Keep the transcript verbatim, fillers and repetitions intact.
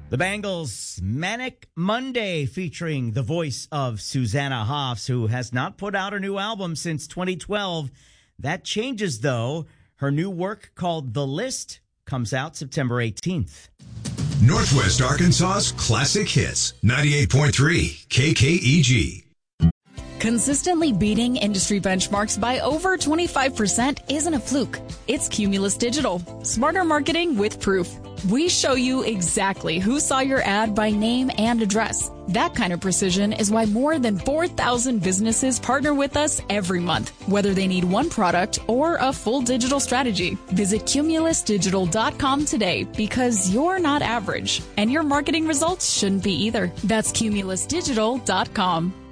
The Bangles' Manic Monday, featuring the voice of Susanna Hoffs, who has not put out a new album since twenty twelve. That changes, though. Her new work called The List comes out September eighteenth. Northwest Arkansas's classic hits, ninety-eight point three K K E G. Consistently beating industry benchmarks by over twenty-five percent isn't a fluke. It's Cumulus Digital. Smarter marketing with proof. We show you exactly who saw your ad by name and address. That kind of precision is why more than four thousand businesses partner with us every month, whether they need one product or a full digital strategy. Visit cumulus digital dot com today, because you're not average, and your marketing results shouldn't be either. That's cumulus digital dot com.